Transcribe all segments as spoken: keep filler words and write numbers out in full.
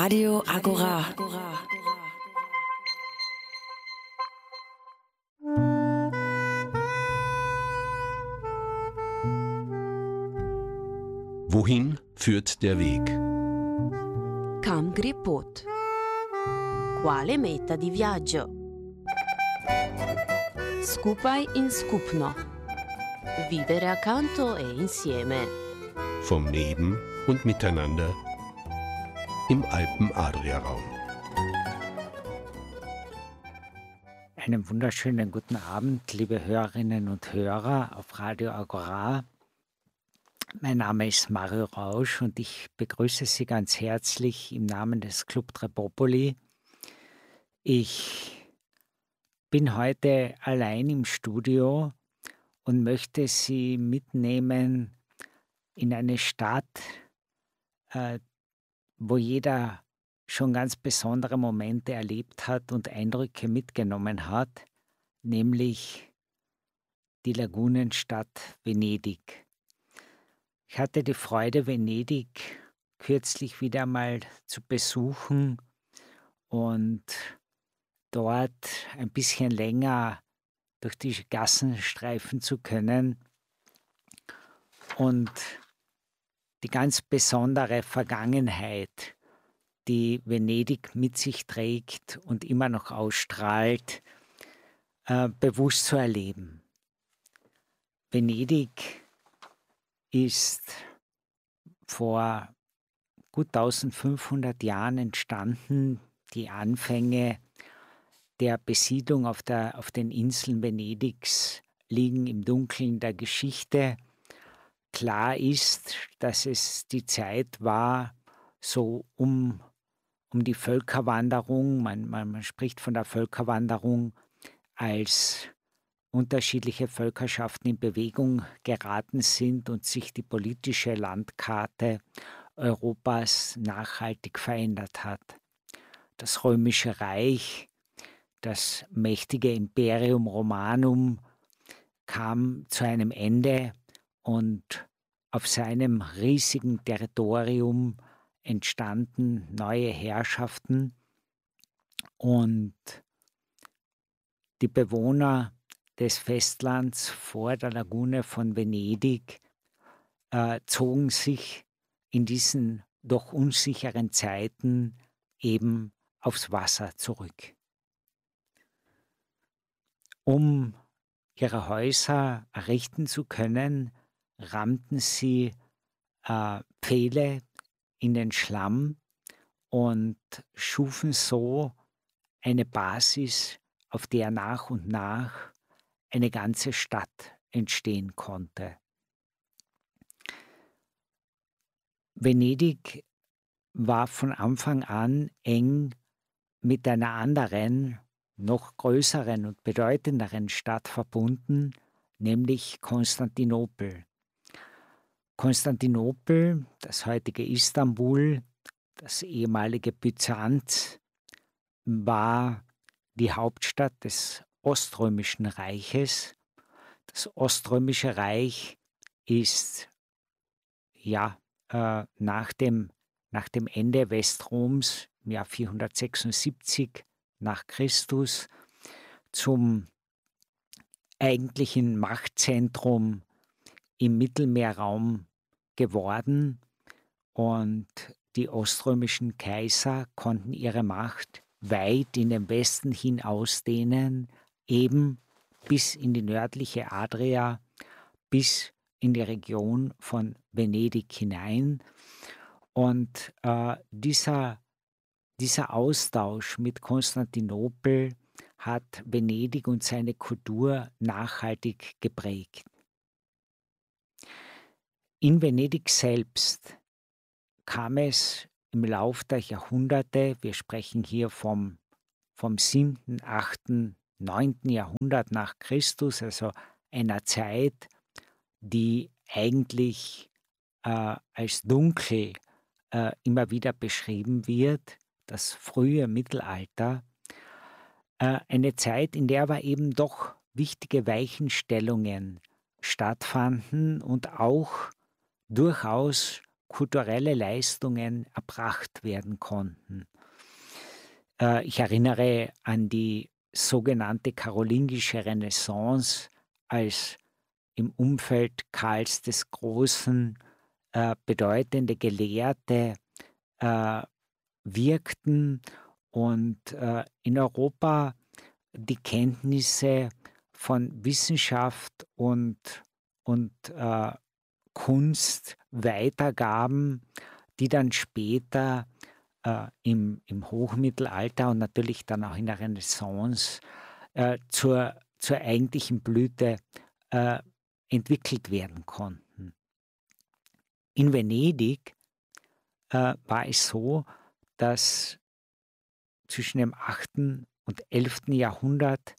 Radio Agora. Wohin führt der Weg? Kam gre pot? Quale meta di viaggio? Skupaj in skupno. Vivere accanto e insieme. Vom Neben und Miteinander im Alpen-Adria-Raum. Einen wunderschönen guten Abend, liebe Hörerinnen und Hörer auf Radio Agora. Mein Name ist Mario Rausch und ich begrüße Sie ganz herzlich im Namen des Club Tre Popoli. Ich bin heute allein im Studio und möchte Sie mitnehmen in eine Stadt, äh, wo jeder schon ganz besondere Momente erlebt hat und Eindrücke mitgenommen hat, nämlich die Lagunenstadt Venedig. Ich hatte die Freude, Venedig kürzlich wieder mal zu besuchen und dort ein bisschen länger durch die Gassen streifen zu können und die ganz besondere Vergangenheit, die Venedig mit sich trägt und immer noch ausstrahlt, äh, bewusst zu erleben. Venedig ist vor gut eintausendfünfhundert Jahren entstanden. Die Anfänge der Besiedlung auf, der, auf den Inseln Venedigs liegen im Dunkeln der Geschichte. Klar ist, dass es die Zeit war, so um, um die Völkerwanderung, man, man, man spricht von der Völkerwanderung, als unterschiedliche Völkerschaften in Bewegung geraten sind und sich die politische Landkarte Europas nachhaltig verändert hat. Das Römische Reich, das mächtige Imperium Romanum, kam zu einem Ende und auf seinem riesigen Territorium entstanden neue Herrschaften und die Bewohner des Festlands vor der Lagune von Venedig äh, zogen sich in diesen doch unsicheren Zeiten eben aufs Wasser zurück. Um ihre Häuser errichten zu können, rammten sie äh, Pfähle in den Schlamm und schufen so eine Basis, auf der nach und nach eine ganze Stadt entstehen konnte. Venedig war von Anfang an eng mit einer anderen, noch größeren und bedeutenderen Stadt verbunden, nämlich Konstantinopel. Konstantinopel, das heutige Istanbul, das ehemalige Byzanz, war die Hauptstadt des Oströmischen Reiches. Das Oströmische Reich ist ja äh, nach dem, nach dem Ende Westroms im Jahr vierhundertsechsundsiebzig nach Christus zum eigentlichen Machtzentrum im Mittelmeerraum geworden und die oströmischen Kaiser konnten ihre Macht weit in den Westen hin ausdehnen, eben bis in die nördliche Adria, bis in die Region von Venedig hinein. Und äh, dieser, dieser Austausch mit Konstantinopel hat Venedig und seine Kultur nachhaltig geprägt. In Venedig selbst kam es im Lauf der Jahrhunderte, wir sprechen hier vom, vom siebten, achten, neunten Jahrhundert nach Christus, also einer Zeit, die eigentlich äh, als dunkel äh, immer wieder beschrieben wird, das frühe Mittelalter, äh, eine Zeit, in der aber eben doch wichtige Weichenstellungen stattfanden und auch durchaus kulturelle Leistungen erbracht werden konnten. Äh, ich erinnere an die sogenannte karolingische Renaissance, als im Umfeld Karls des Großen äh, bedeutende Gelehrte äh, wirkten und äh, in Europa die Kenntnisse von Wissenschaft und, und äh, Kunst weitergaben, die dann später äh, im, im Hochmittelalter und natürlich dann auch in der Renaissance äh, zur, zur eigentlichen Blüte äh, entwickelt werden konnten. In Venedig äh, war es so, dass zwischen dem achten und elften Jahrhundert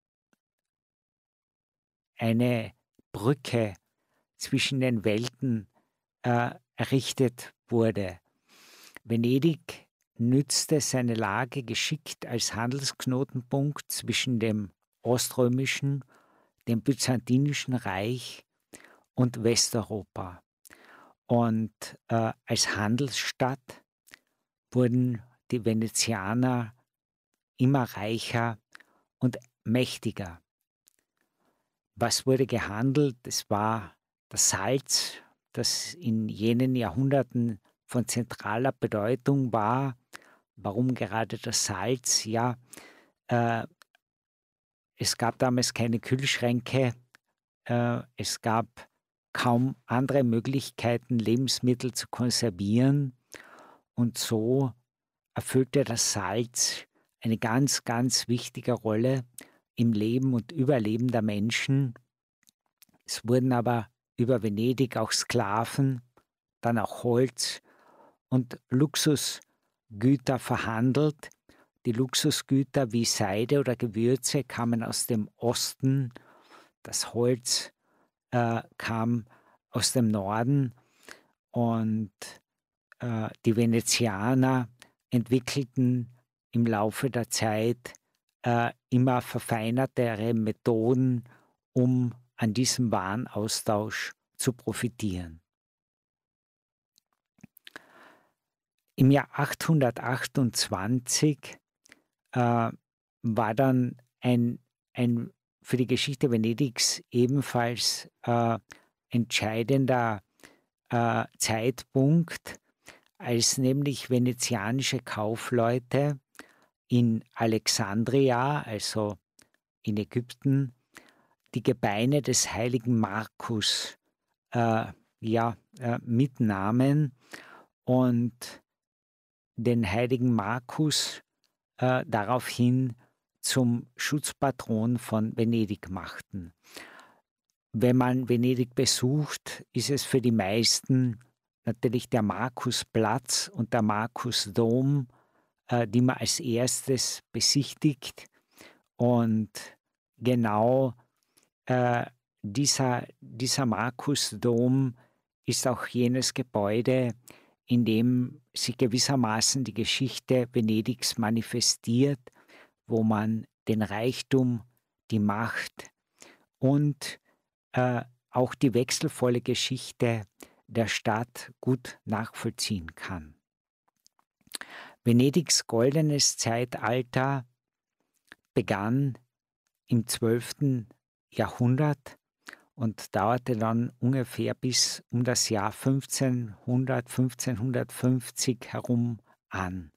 eine Brücke zwischen den Welten äh, errichtet wurde. Venedig nützte seine Lage geschickt als Handelsknotenpunkt zwischen dem oströmischen, dem byzantinischen Reich und Westeuropa. Und äh, als Handelsstadt wurden die Venezianer immer reicher und mächtiger. Was wurde gehandelt? Es war das Salz, das in jenen Jahrhunderten von zentraler Bedeutung war. Warum gerade das Salz? Ja, äh, es gab damals keine Kühlschränke, äh, es gab kaum andere Möglichkeiten, Lebensmittel zu konservieren, und so erfüllte das Salz eine ganz, ganz wichtige Rolle im Leben und Überleben der Menschen. Es wurden aber über Venedig auch Sklaven, dann auch Holz und Luxusgüter verhandelt. Die Luxusgüter wie Seide oder Gewürze kamen aus dem Osten, das Holz äh, kam aus dem Norden, und äh, die Venezianer entwickelten im Laufe der Zeit äh, immer verfeinertere Methoden, um an diesem Warenaustausch zu profitieren. Im Jahr achthundertachtundzwanzig äh, war dann ein, ein für die Geschichte Venedigs ebenfalls äh, entscheidender äh, Zeitpunkt, als nämlich venezianische Kaufleute in Alexandria, also in Ägypten, die Gebeine des heiligen Markus äh, ja, äh, mitnahmen und den heiligen Markus äh, daraufhin zum Schutzpatron von Venedig machten. Wenn man Venedig besucht, ist es für die meisten natürlich der Markusplatz und der Markusdom, äh, die man als erstes besichtigt. Und genau äh, dieser, dieser Markusdom ist auch jenes Gebäude, in dem sich gewissermaßen die Geschichte Venedigs manifestiert, wo man den Reichtum, die Macht und äh, auch die wechselvolle Geschichte der Stadt gut nachvollziehen kann. Venedigs goldenes Zeitalter begann im zwölften Jahrhundert und dauerte dann ungefähr bis um das Jahr fünfzehnhundert, fünfzehnhundertfünfzig herum an.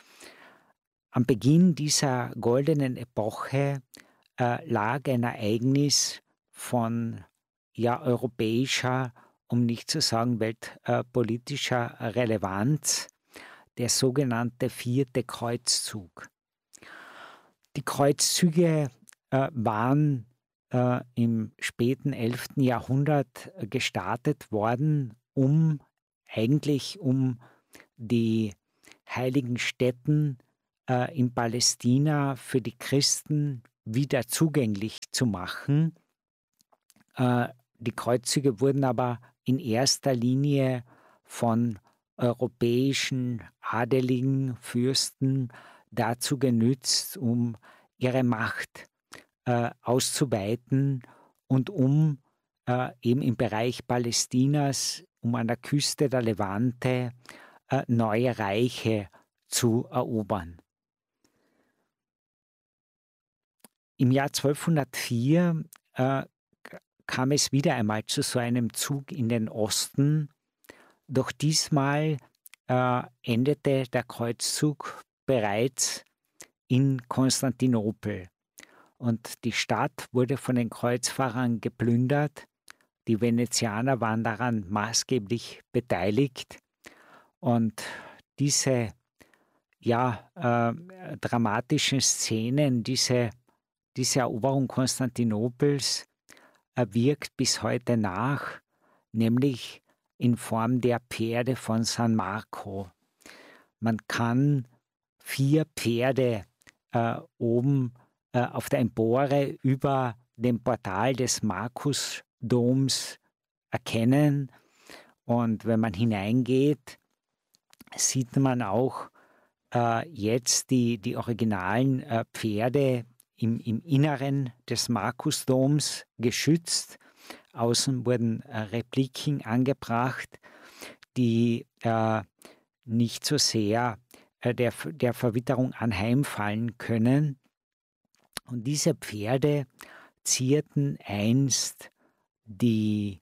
Am Beginn dieser goldenen Epoche äh, lag ein Ereignis von ja, europäischer, um nicht zu sagen weltpolitischer Relevanz, der sogenannte vierte Kreuzzug. Die Kreuzzüge äh, waren äh, im späten elften Jahrhundert gestartet worden, um eigentlich um die heiligen Stätten äh, in Palästina für die Christen wieder zugänglich zu machen. Äh, die Kreuzzüge wurden aber in erster Linie von europäischen Adeligen, Fürsten dazu genützt, um ihre Macht äh, auszuweiten und um äh, eben im Bereich Palästinas, um an der Küste der Levante äh, neue Reiche zu erobern. Im Jahr zwölfhundertvier äh, kam es wieder einmal zu so einem Zug in den Osten, doch diesmal äh, endete der Kreuzzug bereits in Konstantinopel und die Stadt wurde von den Kreuzfahrern geplündert. Die Venezianer waren daran maßgeblich beteiligt und diese ja, äh, dramatischen Szenen, diese, diese Eroberung Konstantinopels äh, wirkt bis heute nach, nämlich in Form der Pferde von San Marco. Man kann vier Pferde äh, oben äh, auf der Empore über dem Portal des Markusdoms erkennen. Und wenn man hineingeht, sieht man auch äh, jetzt die, die originalen äh, Pferde im, im Inneren des Markusdoms geschützt. Außen wurden äh, Repliken angebracht, die äh, nicht so sehr äh, der, der Verwitterung anheimfallen können. Und diese Pferde zierten einst die,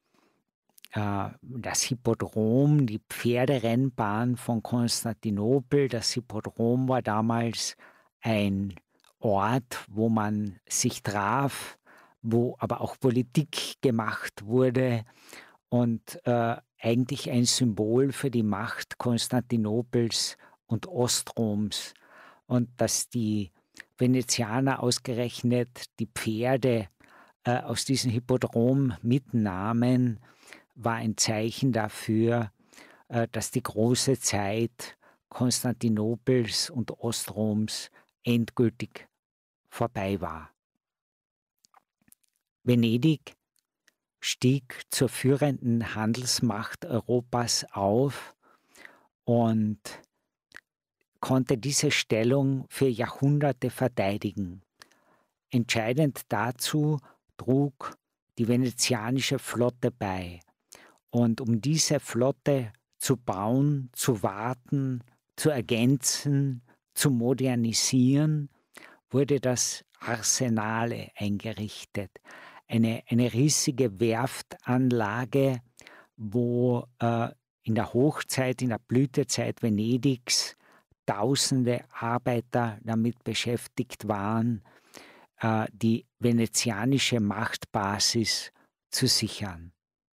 äh, das Hippodrom, die Pferderennbahn von Konstantinopel. Das Hippodrom war damals ein Ort, wo man sich traf, wo aber auch Politik gemacht wurde und äh, eigentlich ein Symbol für die Macht Konstantinopels und Ostroms. Und dass die Venezianer ausgerechnet die Pferde äh, aus diesem Hippodrom mitnahmen, war ein Zeichen dafür, äh, dass die große Zeit Konstantinopels und Ostroms endgültig vorbei war. Venedig stieg zur führenden Handelsmacht Europas auf und konnte diese Stellung für Jahrhunderte verteidigen. Entscheidend dazu trug die venezianische Flotte bei. Und um diese Flotte zu bauen, zu warten, zu ergänzen, zu modernisieren, wurde das Arsenale eingerichtet. Eine, eine riesige Werftanlage, wo äh, in der Hochzeit, in der Blütezeit Venedigs tausende Arbeiter damit beschäftigt waren, äh, die venezianische Machtbasis zu sichern.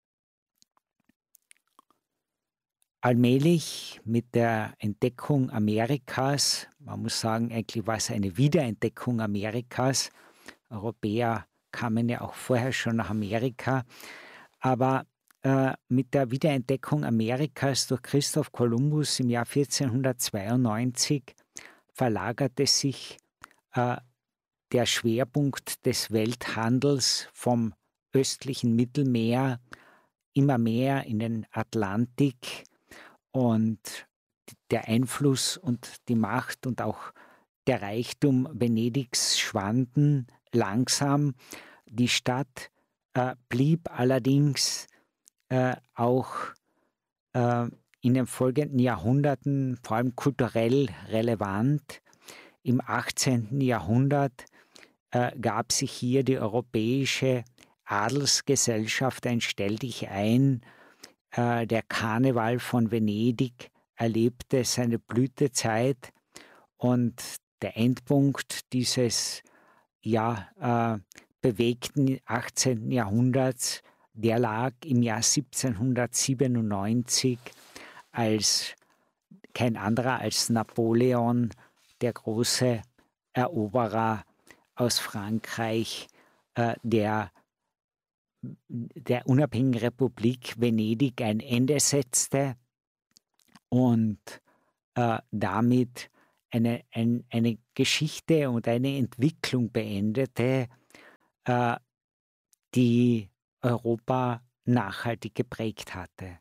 Allmählich mit der Entdeckung Amerikas, man muss sagen, eigentlich war es eine Wiederentdeckung Amerikas, Europäer kamen ja auch vorher schon nach Amerika, aber äh, mit der Wiederentdeckung Amerikas durch Christoph Kolumbus im Jahr vierzehnhundertzweiundneunzig verlagerte sich äh, der Schwerpunkt des Welthandels vom östlichen Mittelmeer immer mehr in den Atlantik und der Einfluss und die Macht und auch der Reichtum Venedigs schwanden langsam. Die Stadt äh, blieb allerdings äh, auch äh, in den folgenden Jahrhunderten vor allem kulturell relevant. Im achtzehnten Jahrhundert äh, gab sich hier die europäische Adelsgesellschaft ein Stelldichein. Äh, der Karneval von Venedig erlebte seine Blütezeit und der Endpunkt dieses ja, äh, bewegten achtzehnten Jahrhunderts, der lag im Jahr siebzehnhundertsiebenundneunzig, als kein anderer als Napoleon, der große Eroberer aus Frankreich, äh, der der unabhängigen Republik Venedig ein Ende setzte und äh, damit eine, ein, eine Geschichte und eine Entwicklung beendete, äh, die Europa nachhaltig geprägt hatte.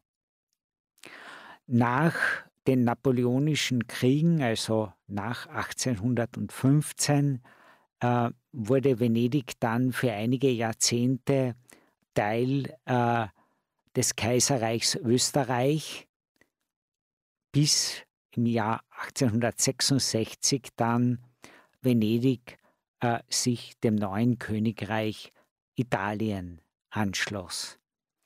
Nach den Napoleonischen Kriegen, also nach achtzehnhundertfünfzehn, äh, wurde Venedig dann für einige Jahrzehnte Teil äh, des Kaiserreichs Österreich, bis im Jahr achtzehnhundertsechsundsechzig dann Venedig äh, sich dem neuen Königreich Italien anschloss.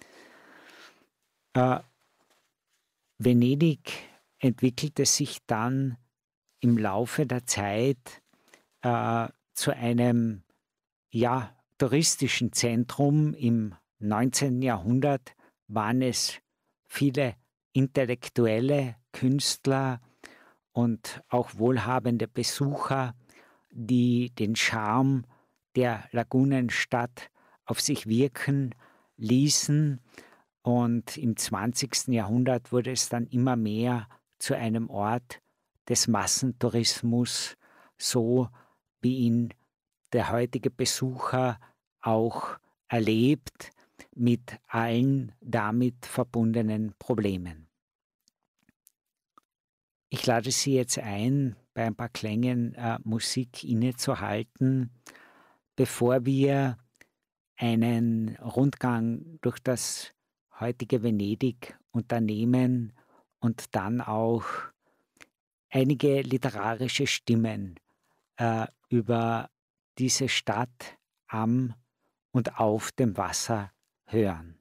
Äh, Venedig entwickelte sich dann im Laufe der Zeit äh, zu einem ja, touristischen Zentrum. Im neunzehnten Jahrhundert waren es viele intellektuelle Künstler und auch wohlhabende Besucher, die den Charme der Lagunenstadt auf sich wirken ließen. Und im zwanzigsten Jahrhundert wurde es dann immer mehr zu einem Ort des Massentourismus, so wie ihn der heutige Besucher auch erlebt, mit allen damit verbundenen Problemen. Ich lade Sie jetzt ein, bei ein paar Klängen äh, Musik innezuhalten, bevor wir einen Rundgang durch das heutige Venedig unternehmen und dann auch einige literarische Stimmen äh, über diese Stadt am und auf dem Wasser hören.